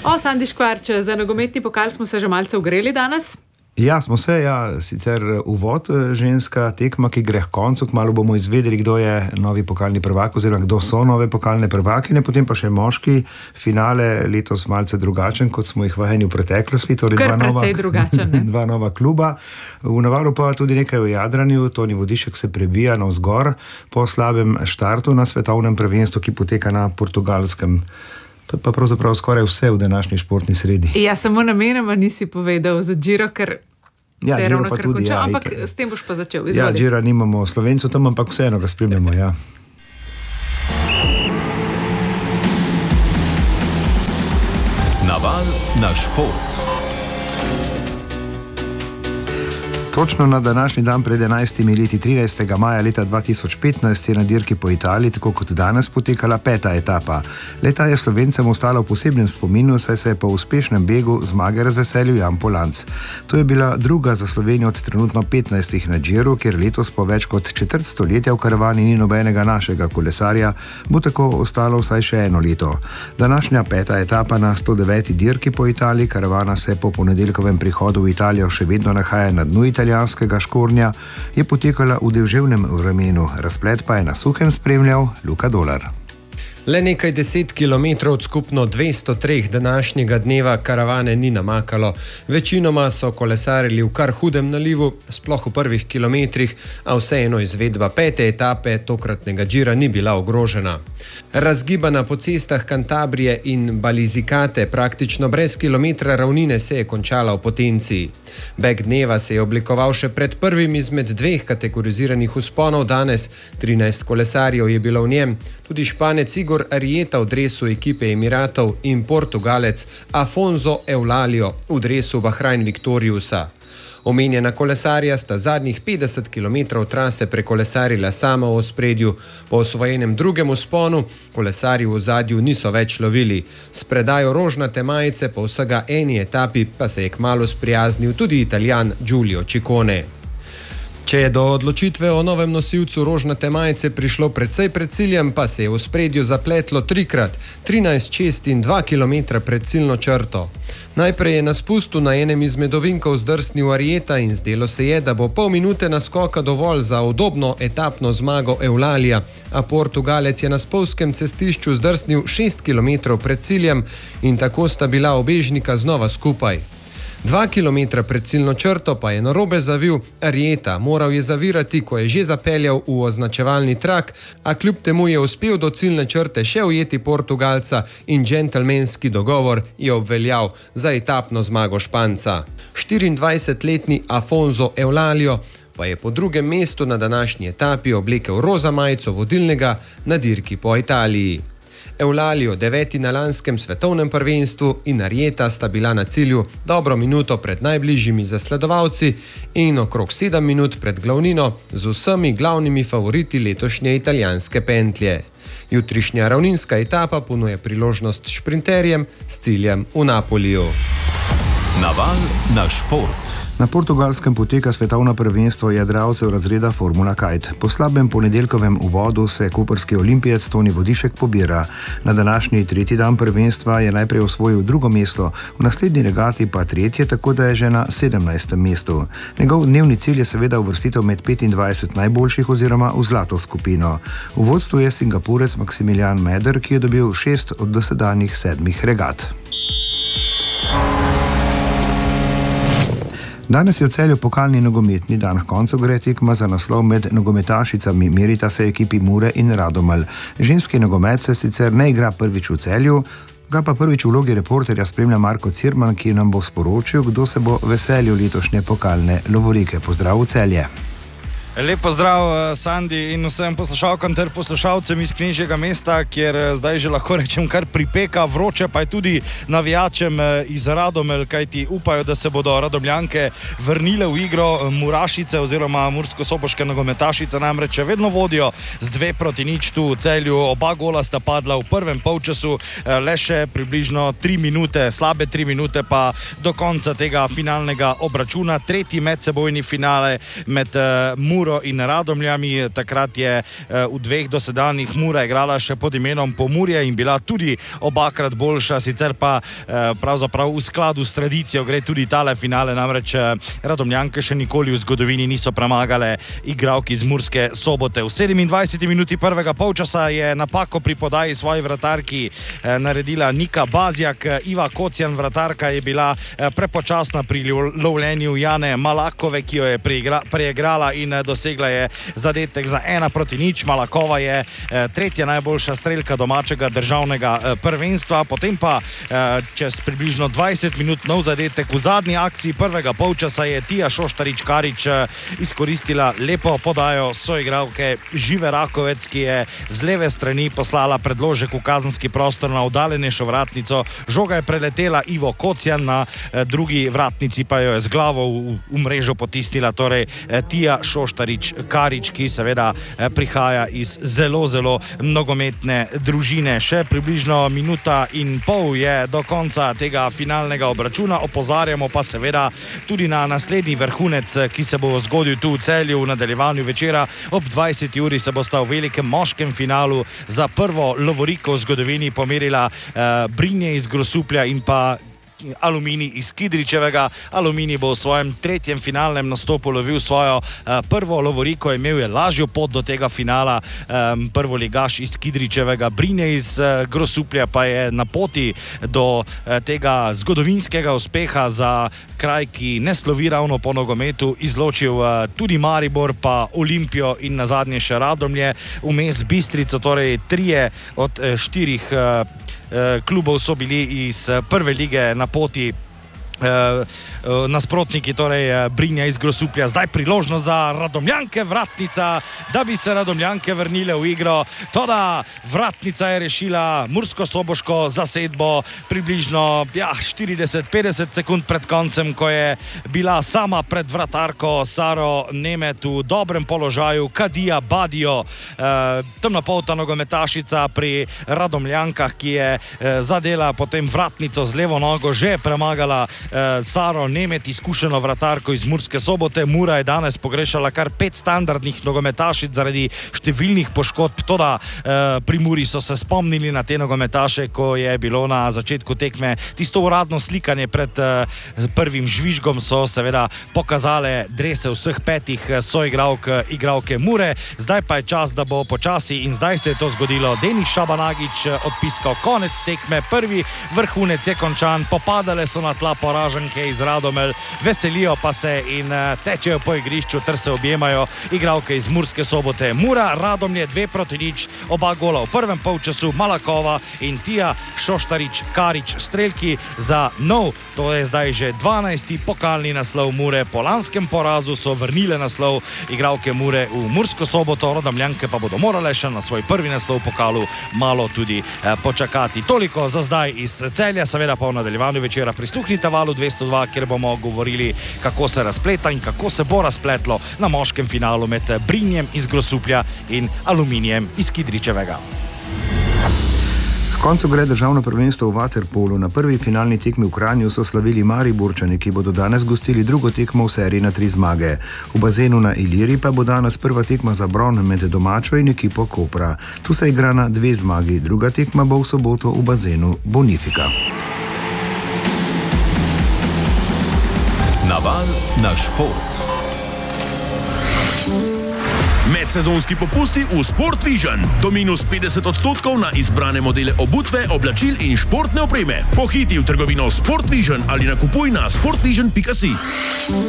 Sandi Škvarč, za nogometni pokal smo se že malce ogreli danes. Ja, smo se, sicer uvod ženska tekma, ki gre k koncu, kmalu bomo izvedeli, kdo je novi pokalni prvak oziroma kdo so nove pokalne prvakine, potem pa še moški finale, letos malce drugačen, kot smo jih vajeni v preteklosti, torej dva nova kluba. V Navalu pa tudi nekaj v jadranju, Toni Vodišek se prebija navzgor po slabem štartu na svetovnem prvenstvu, ki poteka na Portugalskem. To je pa pravzaprav skoraj vse v današnji športni sredi. Ja, samo namenoma nisi povedal za Giro, ker se je ravno kar končal, ampak s tem boš pa začel. Izvoli. Ja, Gira nimamo Slovencev tam, ampak vseeno ga spremljamo, ja. Naval na šport. Točno na današnji dan pred 11 leti, 13. maja leta 2015, je na dirki po Italiji, tako kot danes, potekala 5. etapa. Leta je Slovencem ostala v posebnem spominu, saj se je po uspešnem begu zmage razveselil Jan Polanc. To je bila druga za Slovenijo od trenutno 15 na Giru, kjer letos po več kot četrt stoletja v karavani ni nobenega našega kolesarja, bo tako ostalo vsaj še eno leto. Današnja 5. etapa na 109. dirki po Italiji, karavana se po ponedeljkovem prihodu v Italijo še vedno nahaja na dnu italijanskega Škornja, je potekala v deževnem vremenu, razplet pa je na suhem spremljal Luka Dolar. Le nekaj 10 kilometrov od skupno 203 današnjega dneva karavane ni namakalo. Večinoma so kolesarili v kar hudem nalivu, sploh v prvih kilometrih, a vseeno izvedba 5. etape tokratnega Gira ni bila ogrožena. Razgibana po cestah Kantabrije in Balizikate praktično brez kilometra ravnine se je končala v Potenciji. Beg dneva se je oblikoval še pred prvim izmed dveh kategoriziranih vzponov danes. 13 kolesarjev je bilo v njem, tudi Španec Igor Arrieta v dresu ekipe Emiratov in Portugalec Afonso Eulalio v dresu Bahrain Victoriusa. Omenjena kolesarja sta zadnjih 50 km trase prekolesarila sama v ospredju. Po osvojenem drugem vzponu kolesarji v ozadju niso več lovili. S predajo rožnate majice po vsega eni etapi pa se je kmalu sprijaznil tudi Italijan Giulio Ciccone. Če je do odločitve o novem nosilcu rožnate majice prišlo precej pred ciljem, pa se je v ospredju zapletlo trikrat, 13 čest in 2 km pred ciljno črto. Najprej je na spustu na enem izmed ovinkov zdrsnil Arrieta in zdelo se je, da bo pol minute naskoka dovolj za udobno etapno zmago Eulalija, a Portugalec je na spolskem cestišču zdrsnil 6 km pred ciljem in tako sta bila obežnika znova skupaj. 2 km pred ciljno črto pa je narobe zavil Arrieta, moral je zavirati, ko je že zapeljal v označevalni trak, a kljub temu je uspel do ciljne črte še ujeti Portugalca in džentelmenski dogovor je obveljal za etapno zmago Španca. 24-letni Afonso Eulalio pa je po drugem mestu na današnji etapi oblekel roza majico vodilnega na dirki po Italiji. Eulalio, 9. na lanskem svetovnem prvenstvu, in Arrieta sta bila na cilju dobro minuto pred najbližjimi zasledovalci in okrog 7 minut pred glavnino z vsemi glavnimi favoriti letošnje italijanske pentlje. Jutrišnja ravninska etapa ponuje priložnost šprinterjem s ciljem v Napoliju. Naval na šport. Na Portugalskem poteka svetovno prvenstvo jadralcev razreda Formula Kite. Po slabem ponedeljkovem uvodu se koprski olimpijec Toni Vodišek pobira. Na današnji 3. dan prvenstva je najprej osvojil drugo mesto, v naslednji regati pa 3., tako da je že na 17. mestu. Njegov dnevni cilj je seveda uvrstitev med 25 najboljših oziroma v zlato skupino. V vodstvu je Singapurec Maximilian Meder, ki je dobil 6 od dosedanjih 7 regat. Danes je v Celju pokalni nogometni dan. K koncu gre tekma za naslov med nogometašicami, merita se ekipi Mure in Radomelj. Ženski nogomet se sicer ne igra prvič v Celju, ga pa prvič v vlogi reporterja spremlja Marko Cirman, ki nam bo sporočil, kdo se bo veselil letošnje pokalne lovorike. Pozdrav v Celje. Lep pozdrav, Sandi, in vsem poslušalkam ter poslušalcem iz Knežjega mesta, kjer zdaj že lahko rečem kar pripeka, vroče pa je tudi navijačem iz Radomelj, kajti upajo, da se bodo Radomljanke vrnile v igro. Murašice oziroma mursko-soboške nogometašice namreč še vedno vodijo z 2-0 tu v Celju. Oba gola sta padla v prvem polčasu, le še približno 3 minute, slabe 3 minute pa do konca tega finalnega obračuna. Tretji medsebojni finale med Muro Muro in Radomljami. Takrat je v dveh dosedanjih Mura igrala še pod imenom Pomurje in bila tudi obakrat boljša, sicer pa pravzaprav v skladu s tradicijo gre tudi tale finale, namreč Radomljanke še nikoli v zgodovini niso premagale igralk iz Murske Sobote. V 27. minuti prvega polčasa je napako pri podaji svoji vratarki naredila Nika Bazjak. Iva Kocjan, vratarka, je bila prepočasna pri lovljenju Jane Malakove, ki jo je preigrala in dosegla je zadetek za 1-0. Malakova je tretja najboljša strelka domačega državnega prvenstva. Potem pa čez približno 20 minut nov zadetek. V zadnji akciji prvega polčasa je Tija Šoštarič-Karič izkoristila lepo podajo soigralke Žive Rakovec, ki je z leve strani poslala predložek v kazenski prostor na oddaljenejšo vratnico. Žoga je preletela Ivo Kocjan, na drugi vratnici pa jo je z glavo v mrežo potisnila torej Tija Šoštarič-Karič, ki seveda prihaja iz zelo nogometne družine. Še približno minuta in pol je do konca tega finalnega obračuna. Opozarjamo pa seveda tudi na naslednji vrhunec, ki se bo zgodil tu v Celju v nadaljevanju večera. Ob 20. uri se bosta v velikem moškem finalu za prvo lovoriko v zgodovini pomerila Brinje iz Grosuplja in pa Aluminij iz Kidričevega. Aluminij bo v svojem tretjem finalnem nastopu lovil svojo prvo lovoriko, imel je lažjo pot do tega finala. Prvoligaš iz Kidričevega Brinje iz Grosuplja pa je na poti do tega zgodovinskega uspeha za kraj, ki ne slovi ravno po nogometu, izločil tudi Maribor, pa Olimpijo in nazadnje še Radomlje, vmes Bistrico, torej 3 od 4 klubov so bili iz prve lige na poti. Nasprotniki, torej Brinja iz Grosuplja. Zdaj priložnost za Radomljanke, vratnica, da bi se Radomljanke vrnile v igro. Toda vratnica je rešila mursko-soboško zasedbo približno 40-50 sekund pred koncem, ko je bila sama pred vratarko Saro Nemet v dobrem položaju. Kadija Badijo, temnopolta nogometašica pri Radomljankah, ki je zadela potem vratnico z levo nogo, že premagala Saro Nemet, izkušeno vratarko iz Murske Sobote. Mura je danes pogrešala kar 5 standardnih nogometašic zaradi številnih poškodb. Toda pri Muri so se spomnili na te nogometaše, ko je bilo na začetku tekme tisto uradno slikanje pred prvim žvižgom, so seveda pokazale drese vseh 5 soigralke Mure. Zdaj pa je čas, da bo počasi, in zdaj se je to zgodilo. Denis Šabanagić odpiskal konec tekme, prvi vrhunec je končan, popadale so na tla poraženke iz Radomelj, veselijo pa se in tečejo po igrišču ter se objemajo igralke iz Murske Sobote. Mura, Radomlje 2-0, oba gola v prvem polčasu, Malakova in Tija Šoštarič-Karič strelki za nov, to je zdaj že 12. pokalni naslov Mure. Po lanskem porazu so vrnile naslov igralke Mure v Mursko Soboto, Radomljanke pa bodo morale še na svoj prvi naslov v pokalu malo tudi počakati. Toliko za zdaj iz Celja, seveda pa v nadaljevanju večera prisluhnite Valu 202, kjer bomo govorili, kako se razpleta in kako se bo razpletlo na moškem finalu med Brinjem iz Grosuplja in Aluminijem iz Kidričevega. K koncu gre državno prvenstvo v vaterpolu. Na prvi finalni tekmi v Kranju so slavili Mariborčani, ki bodo danes gostili drugo tekmo v seriji na 3 zmage. V bazenu na Iliri pa bo danes prva tekma za bron med domačo in ekipo Kopra. Tu se igra na 2 zmagi, druga tekma bo v soboto v bazenu Bonifika. Naval na šport. Medsezonski popusti v Sport Vision. Do minus 50% na izbrane modele obutve, oblačil in športne opreme. Pohiti v trgovino Sport Vision ali nakupuj na sportvision.si.